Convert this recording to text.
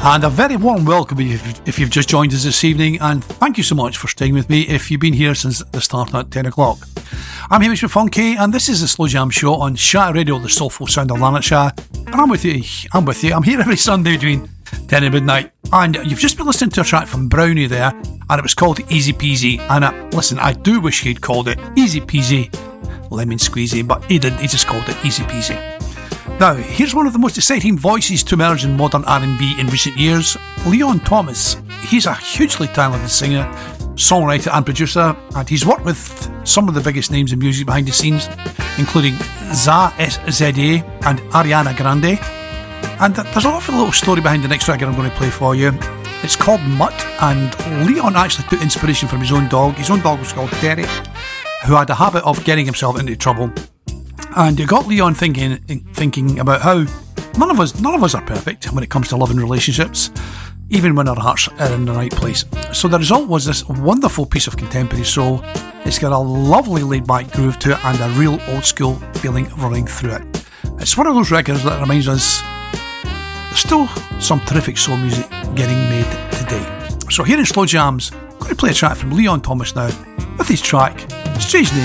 And a very warm welcome if you've just joined us this evening, and thank you so much for staying with me if you've been here since the start at 10 o'clock. I'm Hamish McFunky, and this is the Slow Jam Show on Shire Radio, the soulful sound of Lanarkshire. And I'm with you. I'm here every Sunday between 10 and midnight. And you've just been listening to a track from Brownie there, and it was called Easy Peasy. And listen, I do wish he'd called it Easy Peasy Lemon Squeezy, but he didn't. He just called it Easy Peasy. Now, here's one of the most exciting voices to emerge in modern R&B in recent years, Leon Thomas. He's a hugely talented singer, songwriter and producer, and he's worked with some of the biggest names in music behind the scenes, including SZA and Ariana Grande. And there's a lovely little story behind the next track I'm going to play for you. It's called Mutt, and Leon actually took inspiration from his own dog. His own dog was called Terry, who had a habit of getting himself into trouble. And it got Leon thinking about how none of us are perfect when it comes to loving relationships, even when our hearts are in the right place. So the result was this wonderful piece of contemporary soul. It's got a lovely laid-back groove to it and a real old-school feeling running through it. It's one of those records that reminds us there's still some terrific soul music getting made today. So here in Slow Jams, I'm going to play a track from Leon Thomas now with his track Strange Name.